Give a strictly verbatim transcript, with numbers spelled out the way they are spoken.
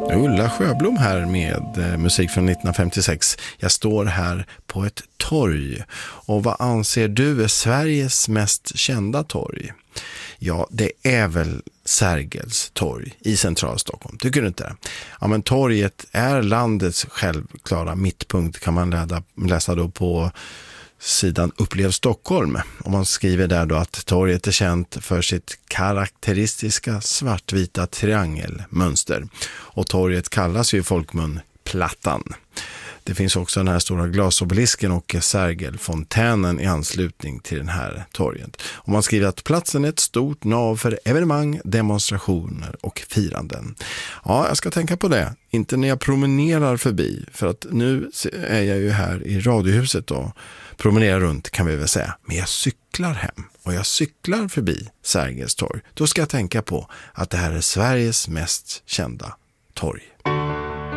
Ulla Sjöblom här med eh, musik från nittonhundrafemtiosex. Jag står här på ett torg. Och vad anser du är Sveriges mest kända torg? Ja, det är väl Sergels torg i centrala Stockholm. Tycker du inte det? Ja, men torget är landets självklara mittpunkt, kan man läsa, läsa då på sidan Upplev Stockholm. Och man skriver där då att torget är känt för sitt karaktäristiska svartvita triangelmönster. Och torget kallas ju i folkmun Plattan. Det finns också den här stora glasobelisken och Sergelfontänen i anslutning till den här torget. Och man skriver att platsen är ett stort nav för evenemang, demonstrationer och firanden. Ja, jag ska tänka på det. Inte när jag promenerar förbi. För att nu är jag ju här i Radiohuset och promenerar runt, kan vi väl säga. Men jag cyklar hem och jag cyklar förbi Sergels torg. Då ska jag tänka på att det här är Sveriges mest kända torg.